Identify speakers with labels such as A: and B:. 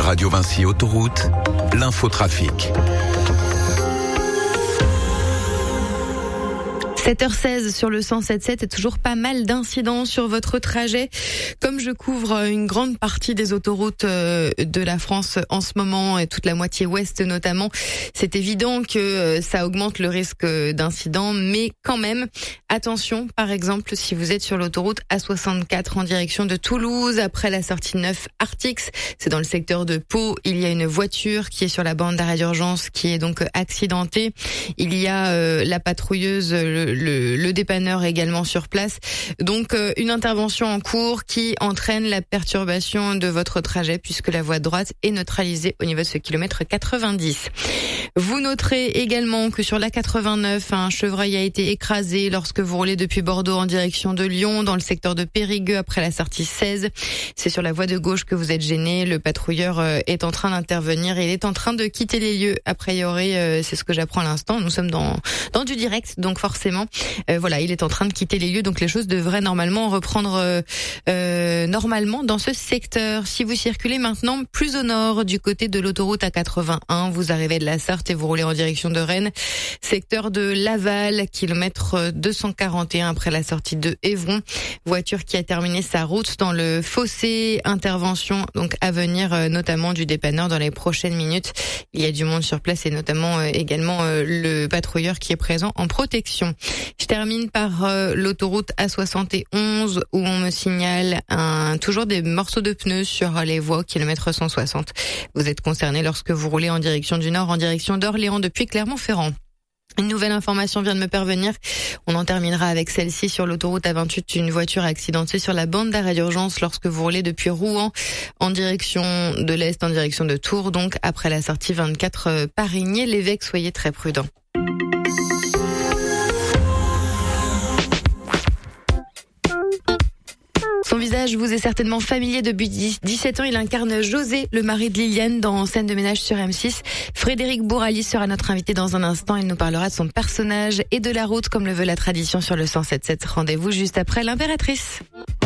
A: Radio Vinci Autoroute, l'infotrafic.
B: 7h16 sur le 107.7 et toujours pas mal d'incidents sur votre trajet. Comme je couvre une grande partie des autoroutes de la France en ce moment et toute la moitié ouest notamment, c'est évident que ça augmente le risque d'incidents, mais quand même, attention, par exemple, si vous êtes sur l'autoroute A64 en direction de Toulouse, après la sortie 9 Artix, c'est dans le secteur de Pau, il y a une voiture qui est sur la bande d'arrêt d'urgence qui est donc accidentée. Il y a la patrouilleuse, le dépanneur également sur place. Donc une intervention en cours qui entraîne la perturbation de votre trajet puisque la voie droite est neutralisée au niveau de ce kilomètre 90. Vous noterez également que sur la 89, un chevreuil a été écrasé lorsque vous roulez depuis Bordeaux en direction de Lyon, dans le secteur de Périgueux après la sortie 16. C'est sur la voie de gauche que vous êtes gêné. Le patrouilleur est en train d'intervenir et il est en train de quitter les lieux. A priori, c'est ce que j'apprends à l'instant. Nous sommes dans du direct, donc forcément, voilà, il est en train de quitter les lieux. Donc les choses devraient normalement reprendre normalement dans ce secteur. Si vous circulez maintenant plus au nord, du côté de l'autoroute A81, vous arrivez de la Sarthe et vous roulez en direction de Rennes, secteur de Laval, kilomètre 241 après la sortie de Évron. Voiture qui a terminé sa route dans le fossé. Intervention donc à venir, notamment du dépanneur dans les prochaines minutes. Il y a du monde sur place et notamment également le patrouilleur qui est présent en protection. Je termine par l'autoroute A71 où on me signale toujours des morceaux de pneus sur les voies kilomètre 160. Vous êtes concerné lorsque vous roulez en direction du nord, en direction d'Orléans depuis Clermont-Ferrand. Une nouvelle information vient de me parvenir. On en terminera avec celle-ci sur l'autoroute A28. Une voiture accidentée sur la bande d'arrêt d'urgence lorsque vous roulez depuis Rouen en direction de l'Est, en direction de Tours. Donc après la sortie 24 Parigné-l'Évêque, soyez très prudents. Son visage vous est certainement familier. Depuis 17 ans, il incarne José, le mari de Liliane, dans Scène de ménage sur M6. Frédéric Bourali sera notre invité dans un instant. Il nous parlera de son personnage et de la route, comme le veut la tradition sur le 107.7. Rendez-vous juste après l'Impératrice.